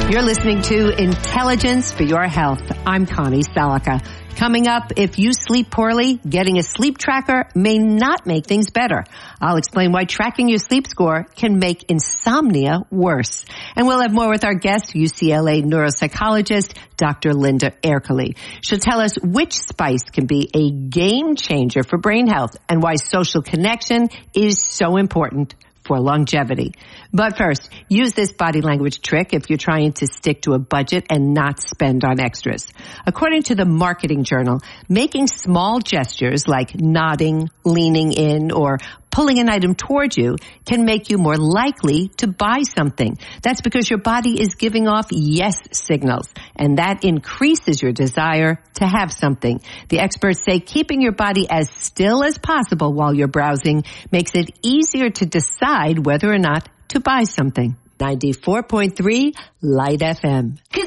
You're listening to Intelligence for Your Health. I'm Connie Salica. Coming up, if you sleep poorly, getting a sleep tracker may not make things better. I'll explain why tracking your sleep score can make insomnia worse. And we'll have more with our guest, UCLA neuropsychologist, Dr. Linda Ercole. She'll tell us which spice can be a game changer for brain health and why social connection is so important for longevity. But first, use this body language trick if you're trying to stick to a budget and not spend on extras. According to the Marketing Journal, making small gestures like nodding, leaning in, or pulling an item towards you can make you more likely to buy something. That's because your body is giving off yes signals, and that increases your desire to have something. The experts say keeping your body as still as possible while you're browsing makes it easier to decide whether or not to buy something. 94.3 Light FM.